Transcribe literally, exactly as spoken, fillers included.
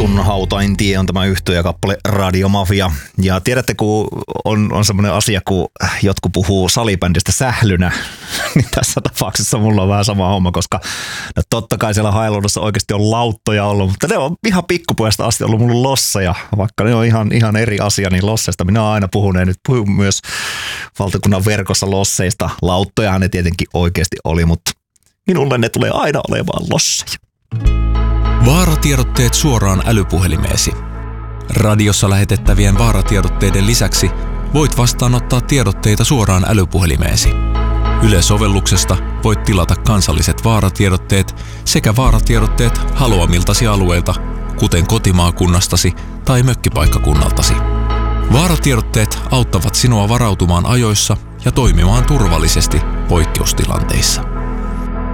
Sun hautain tie on tämä yhtye ja kappale Radiomafia. Ja tiedätte, kun on, on semmoinen asia, kun jotkut puhuu salibändistä sählynä, niin tässä tapauksessa mulla on vähän sama homma, koska no totta kai siellä Hailuodossa oikeasti on lauttoja ollut, mutta ne on ihan pikkupojasta asti ollut mulla losseja. Vaikka ne on ihan, ihan eri asia, niin losseista minä olen aina puhunut ja nyt puhun myös valtakunnan verkossa losseista. Lauttojahan ne tietenkin oikeasti oli, mutta minulle ne tulee aina olemaan losseja. Vaaratiedotteet suoraan älypuhelimeesi. Radiossa lähetettävien vaaratiedotteiden lisäksi voit vastaanottaa tiedotteita suoraan älypuhelimeesi. Yle-sovelluksesta voit tilata kansalliset vaaratiedotteet sekä vaaratiedotteet haluamiltasi alueilta, kuten kotimaakunnastasi tai mökkipaikkakunnaltasi. Vaaratiedotteet auttavat sinua varautumaan ajoissa ja toimimaan turvallisesti poikkeustilanteissa.